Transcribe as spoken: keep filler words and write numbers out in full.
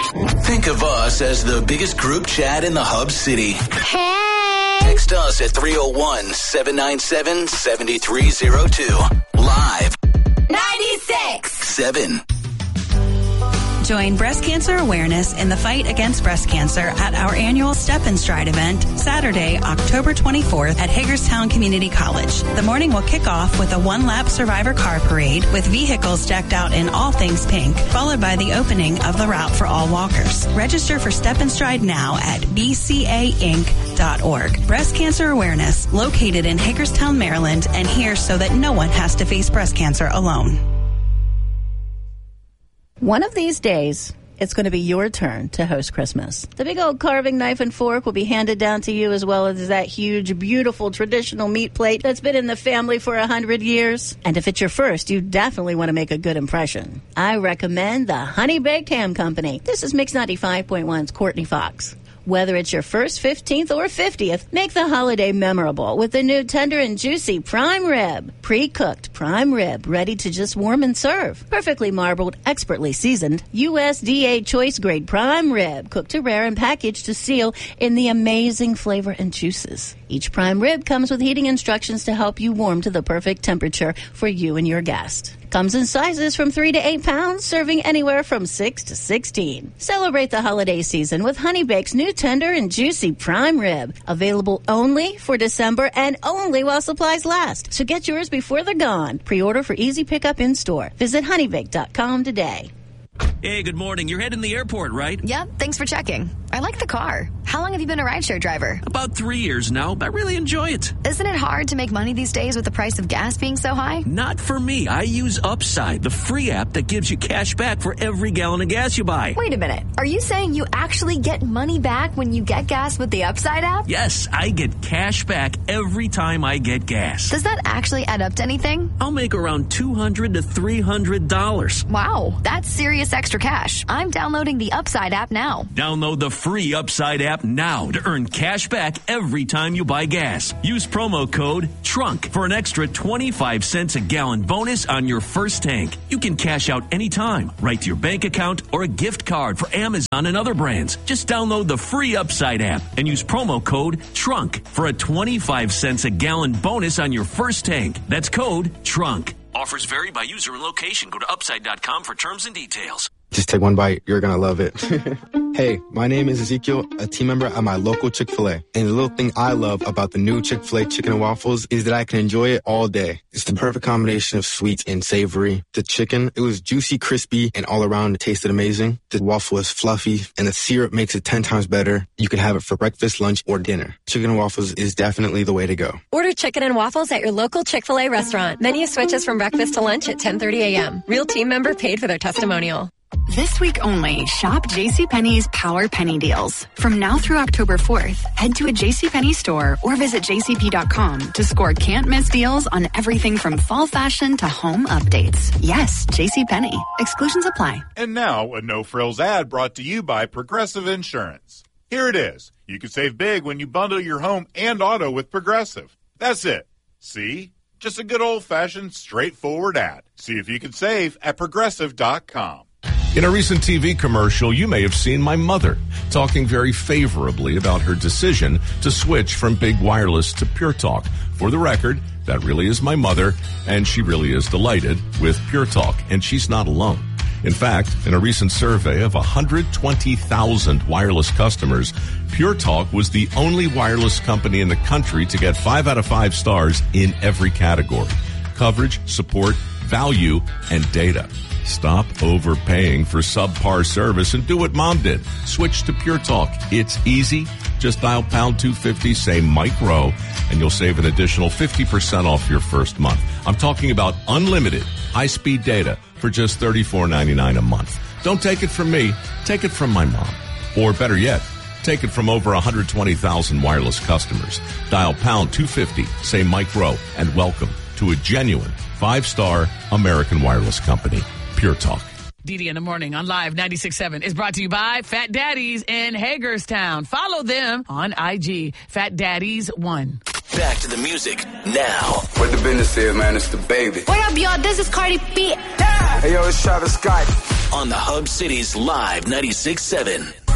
Think of us as the biggest group chat in the Hub City. Hey! Text us at three oh one, seven nine seven, seven three oh two. Live. ninety-six. seven. Join breast cancer awareness in the fight against breast cancer at our annual Step and Stride event, Saturday, October twenty-fourth at Hagerstown Community College. The morning will kick off with a one-lap survivor car parade with vehicles decked out in all things pink, followed by the opening of the route for all walkers. Register for Step and Stride now at b c a inc dot org. Breast cancer awareness, located in Hagerstown, Maryland, and here so that no one has to face breast cancer alone. One of these days, it's going to be your turn to host Christmas. The big old carving knife and fork will be handed down to you, as well as that huge, beautiful, traditional meat plate that's been in the family for a hundred years. And if it's your first, you definitely want to make a good impression. I recommend the Honey Baked Ham Company. This is Mix ninety-five point one's Courtney Fox. Whether it's your first, fifteenth, or fiftieth, make the holiday memorable with the new tender and juicy prime rib. Pre-cooked prime rib, ready to just warm and serve. Perfectly marbled, expertly seasoned, U S D A choice grade prime rib, cooked to rare and packaged to seal in the amazing flavor and juices. Each prime rib comes with heating instructions to help you warm to the perfect temperature for you and your guest. Comes in sizes from three to eight pounds, serving anywhere from six to sixteen. Celebrate the holiday season with Honey Bake's new tender and juicy prime rib. Available only for December and only while supplies last. So get yours before they're gone. Pre-order for easy pickup in store. Visit honey bake dot com today. Hey, good morning. You're heading the airport, right? Yep, thanks for checking. I like the car. How long have you been a rideshare driver? About three years now. I really enjoy it. Isn't it hard to make money these days with the price of gas being so high? Not for me. I use Upside, the free app that gives you cash back for every gallon of gas you buy. Wait a minute. Are you saying you actually get money back when you get gas with the Upside app? Yes, I get cash back every time I get gas. Does that actually add up to anything? I'll make around two hundred to three hundred dollars. Wow, that's serious extra cash. I'm downloading the Upside app now. Download the free Upside app now to earn cash back every time you buy gas. Use promo code TRUNK for an extra twenty-five cents a gallon bonus on your first tank. You can cash out anytime, right to your bank account or a gift card for Amazon and other brands. Just download the free Upside app and use promo code TRUNK for a twenty-five cents a gallon bonus on your first tank. That's code TRUNK. Offers vary by user and location. Go to upside dot com for terms and details. Just take one bite. You're going to love it. Hey, my name is Ezekiel, a team member at my local Chick-fil-A. And the little thing I love about the new Chick-fil-A chicken and waffles is that I can enjoy it all day. It's the perfect combination of sweet and savory. The chicken, it was juicy, crispy, and all around it tasted amazing. The waffle is fluffy, and the syrup makes it ten times better. You can have it for breakfast, lunch, or dinner. Chicken and waffles is definitely the way to go. Order chicken and waffles at your local Chick-fil-A restaurant. Menu switches from breakfast to lunch at ten thirty a.m. Real team member paid for their testimonial. This week only, shop JCPenney's Power Penny Deals. From now through October fourth, head to a JCPenney store or visit j c p dot com to score can't-miss deals on everything from fall fashion to home updates. Yes, JCPenney. Exclusions apply. And now, a no-frills ad brought to you by Progressive Insurance. Here it is. You can save big when you bundle your home and auto with Progressive. That's it. See? Just a good old-fashioned, straightforward ad. See if you can save at progressive dot com. In a recent T V commercial, you may have seen my mother talking very favorably about her decision to switch from big wireless to Pure Talk. For the record, that really is my mother, and she really is delighted with Pure Talk, and she's not alone. In fact, in a recent survey of one hundred twenty thousand wireless customers, Pure Talk was the only wireless company in the country to get five out of five stars in every category: coverage, support, value, and data. Stop overpaying for subpar service and do what Mom did. Switch to Pure Talk. It's easy. Just dial pound two fifty, say Mike Rowe, and you'll save an additional fifty percent off your first month. I'm talking about unlimited high-speed data for just thirty-four ninety-nine a month. Don't take it from me. Take it from my mom. Or better yet, take it from over one hundred twenty thousand wireless customers. Dial pound two fifty, say Mike Rowe, and welcome to a genuine five-star American wireless company. Pure Talk. Didi in the Morning on Live ninety-six point seven is brought to you by Fat Daddies in Hagerstown. Follow them on I G, Fat Daddies one. Back to the music now. What the business is, man, it's the baby. What up, y'all? This is Cardi B. Yeah. Hey, yo, it's Travis Scott. on the Hub City's Live ninety-six point seven.